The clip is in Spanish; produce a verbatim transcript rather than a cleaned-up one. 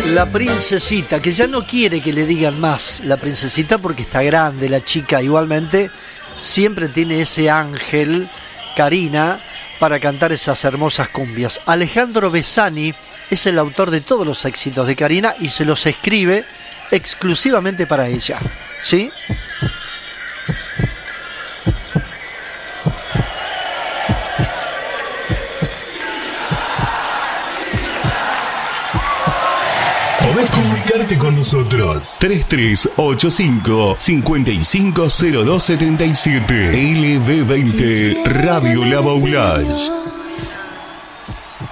La princesita, que ya no quiere que le digan más la princesita porque está grande la chica. Igualmente siempre tiene ese ángel, Karina, para cantar esas hermosas cumbias. Alejandro Besani es el autor de todos los éxitos de Karina y se los escribe exclusivamente para ella, ¿sí? Podés comunicarte con nosotros. tres tres ocho cinco, cinco cinco cero dos siete siete. L B veinte Radio La Baulage.